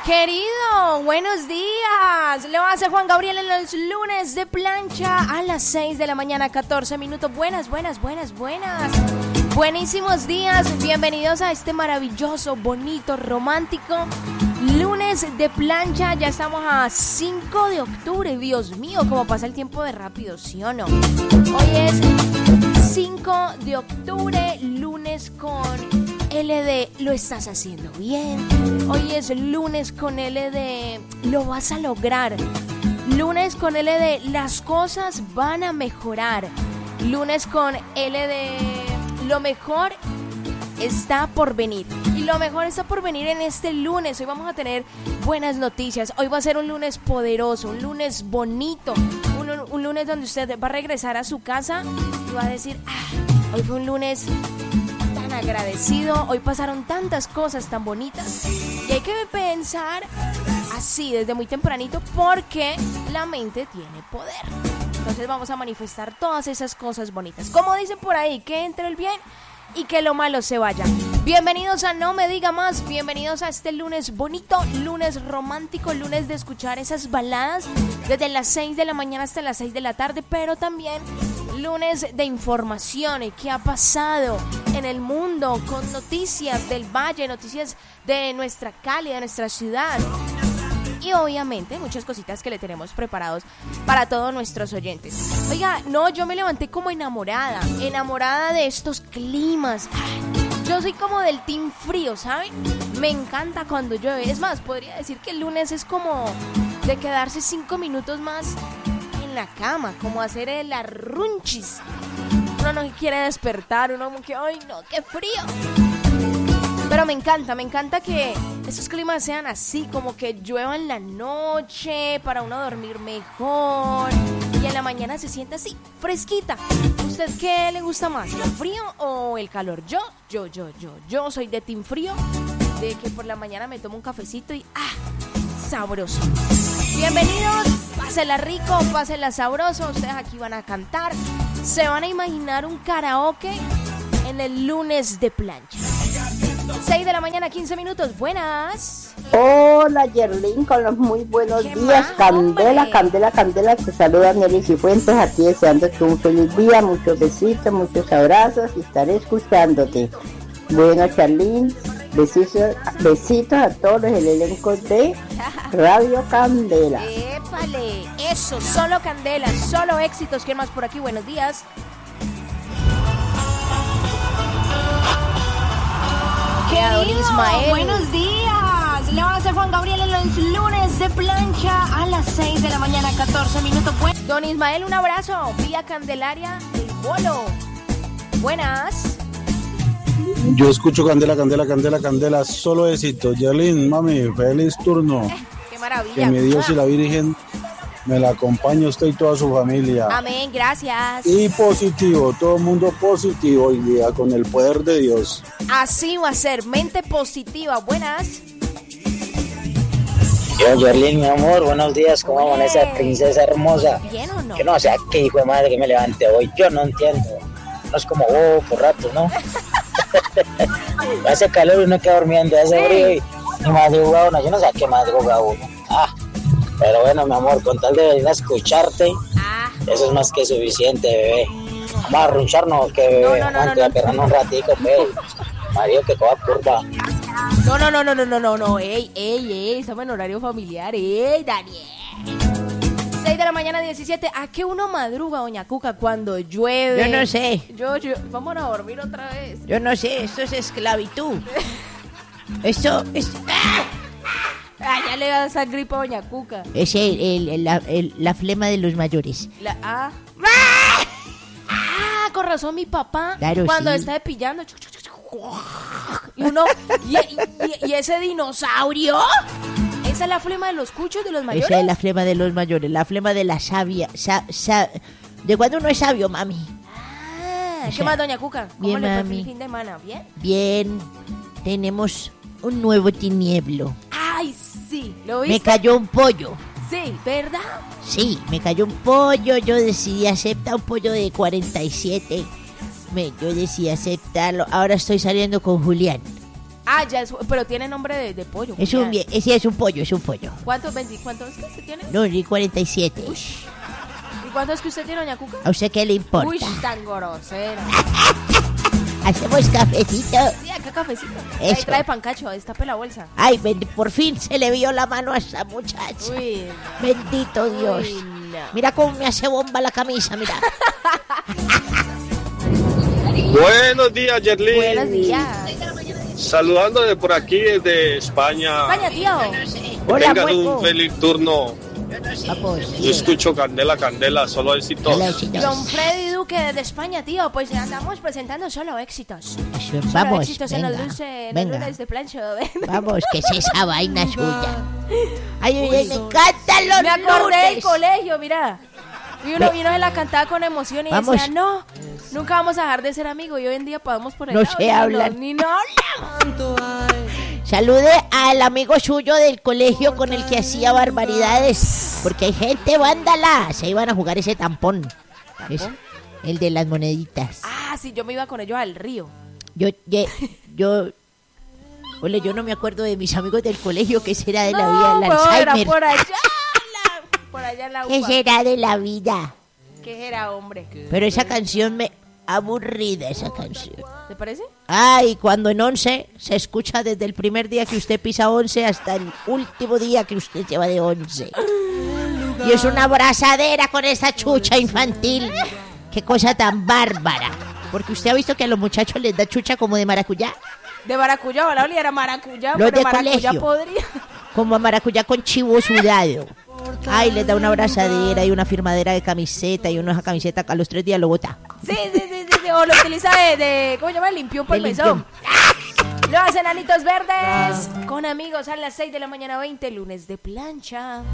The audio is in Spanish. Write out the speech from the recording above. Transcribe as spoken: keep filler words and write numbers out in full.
Querido, buenos días. Lo hace Juan Gabriel en los lunes de plancha a las seis de la mañana, catorce minutos. Buenas, buenas, buenas, buenas. Buenísimos días. Bienvenidos a este maravilloso, bonito, romántico lunes de plancha. Ya estamos a cinco de octubre. Dios mío, cómo pasa el tiempo de rápido, ¿sí o no? Hoy es cinco de octubre, lunes con L de lo estás haciendo bien. Hoy es lunes con L de lo vas a lograr. Lunes con L de las cosas van a mejorar. Lunes con L de lo mejor está por venir. Y lo mejor está por venir en este lunes. Hoy vamos a tener buenas noticias. Hoy va a ser un lunes poderoso, un lunes bonito, un, un lunes donde usted va a regresar a su casa y va a decir, ah, hoy fue un lunes agradecido, hoy pasaron tantas cosas tan bonitas y hay que pensar así desde muy tempranito porque la mente tiene poder. Entonces vamos a manifestar todas esas cosas bonitas. Como dicen por ahí, que entre el bien y que lo malo se vaya. Bienvenidos a No Me Diga Más, bienvenidos a este lunes bonito, lunes romántico, lunes de escuchar esas baladas desde las seis de la mañana hasta las seis de la tarde, pero también lunes de información, qué ha pasado en el mundo con noticias del Valle, noticias de nuestra Cali, de nuestra ciudad. Y obviamente muchas cositas que le tenemos preparados para todos nuestros oyentes. Oiga, no, yo me levanté como enamorada, enamorada de estos climas. Yo soy como del team frío, ¿saben? Me encanta cuando llueve. Es más, podría decir que el lunes es como de quedarse cinco minutos más en la cama, como hacer el arrunchis. Uno no quiere despertar, uno como que, ay no, qué frío. Pero me encanta, me encanta que esos climas sean así, como que llueva en la noche para uno dormir mejor y en la mañana se siente así, fresquita. ¿Usted qué le gusta más, el frío o el calor? Yo, yo, yo, yo, yo soy de team frío, de que por la mañana me tomo un cafecito y ¡ah! Sabroso. Bienvenidos, pásela rico, pásela sabroso, ustedes aquí van a cantar, se van a imaginar un karaoke en el lunes de plancha. seis de la mañana, quince minutos. Buenas. Hola, Yerlin, con los muy buenos días. Más, Candela, hombre. Candela, Candela, te saluda Nelly Cifuentes, aquí deseándote un feliz día, muchos besitos, muchos abrazos y estaré escuchándote. Bueno, Charlín, besitos, besitos a todos el elenco de Radio Candela. ¡Épale! Eso, solo Candela, solo éxitos. ¿Quién más por aquí? Buenos días. Querido, Ismael. Buenos días. Le va a hacer Juan Gabriel en los lunes de plancha a las seis de la mañana, catorce minutos. Don Ismael, un abrazo. Vía Candelaria del Bolo. Buenas. Yo escucho Candela, Candela, Candela, Candela. Solo éxito. Yerlin, mami, feliz turno. Eh, qué maravilla. Que mi Dios y la Virgen me la acompañe usted y toda su familia. Amén, gracias. Y positivo, todo el mundo positivo hoy día con el poder de Dios. Así va a ser, mente positiva. Buenas. Yo, Yerlin, mi amor, buenos días. ¿Cómo amanece esa princesa hermosa? ¿Bien o no? Que no, o sea, qué hijo de madre que me levante hoy. Yo no entiendo. No es como bobo por rato, ¿no? Hace calor y uno queda durmiendo, hace frío y, y madrugado, no, yo no sé a qué madruga uno. Ah. Pero bueno, mi amor, con tal de venir a escucharte, ah. Eso es más que suficiente, bebé. Vamos a arruncharnos, que bebé. No, no, no, no, no, no, no. un ratico, bebé. Mario, que coja curva. No, no, no, no, no, no, no, no. Ey, ey, ey, estamos en horario familiar. Ey, Daniel. seis de la mañana, diecisiete. ¿A qué uno madruga, doña Cuca, cuando llueve? Yo no sé. Yo, yo, vamos a dormir otra vez. Yo no sé, esto es esclavitud. Esto es... ¡Ah! Ah, ya le da esa gripa a doña Cuca. Es el, el, el, la, el, la flema de los mayores. La ah. Ah, con razón mi papá. Claro, cuando sí. está depillando. Y uno. Y, y, y ese dinosaurio. Esa es la flema de los cuchos de los mayores. Esa es la flema de los mayores, la flema de la sabia. Sa, sa, de cuando uno es sabio, mami. Ah, ¿qué más, doña Cuca? ¿Cómo bien, le fue mami. el fin de semana? ¿Bien? Bien. Tenemos un nuevo tinieblo. Ay, sí. ¿Lo viste? Me cayó un pollo. Sí, ¿verdad? Sí, me cayó un pollo. Yo decidí aceptar un pollo de cuarenta y siete. Me, yo decidí aceptarlo. Ahora estoy saliendo con Julián. Ah, ya, es, pero tiene nombre de, de pollo. Es un, bien, sí, es un pollo, es un pollo. ¿Cuántos, veinte, cuántos es que usted tiene? No, ni cuarenta y siete. Uy. ¿Y cuántos es que usted tiene, doña Cuca? ¿A usted qué le importa? Uy, tan grosera. Hacemos cafecito. Sí, acá cafecito. Eso. Ahí trae pancacho, destape la bolsa. Ay, bend- por fin se le vio la mano a esa muchacha. Uy. Bendito Dios. Uy, no. Mira cómo me hace bomba la camisa, mira. Buenos días, Yerlin. Buenos días. Saludando de por aquí desde España. España, tío. Que Hola, tengan hueco. un feliz turno. Vamos, Yo escucho Candela, Candela, solo éxitos. Hola, éxitos. Don Freddy Duque desde España, tío. Pues andamos presentando solo éxitos. Eso, Solo vamos, éxitos en los, venga, lunes, en los venga. lunes de plancho. Vamos, que es esa vaina suya. Ay, ay, ay, me encantan los Me acordé del lunes. colegio, mira. Y uno, Ve- y uno se la cantaba con emoción y Vamos. decía, no, nunca vamos a dejar de ser amigos. Y hoy en día podemos por el No lado se y hablan. Ni no hablamos. Salude al amigo suyo del colegio con el que hacía barbaridades. Porque hay gente vándala. Se iban a jugar ese tampón. Es el de las moneditas. Ah, sí, yo me iba con ellos al río. Yo, yo, yo, ole, yo no me acuerdo de mis amigos del colegio. ¿Qué será de la vida? No, El huevón, era Alzheimer. por allá, la- por allá en la ¿Qué uva. será de la vida? ¿Qué era, hombre? Pero esa canción me... Aburrida esa canción. ¿Te parece? Ay, cuando en once se escucha desde el primer día que usted pisa once hasta el último día que usted lleva de once. Y es una abrazadera con esa chucha infantil. Qué cosa tan bárbara. Porque usted ha visto que a los muchachos les da chucha como de maracuyá. De maracuyá, o la Oli era maracuyá, Los pero de maracuyá colegio. podría. Como a maracuyá con chivo sudado. Ay, les da una abrazadera y una firmadera de camiseta. Y uno esa camiseta a los tres días lo bota. Sí, sí, sí, sí, sí, o lo utiliza de, de ¿cómo se llama? Limpión por De mesón. Los enanitos verdes con amigos a las seis de la mañana, veinte lunes de plancha.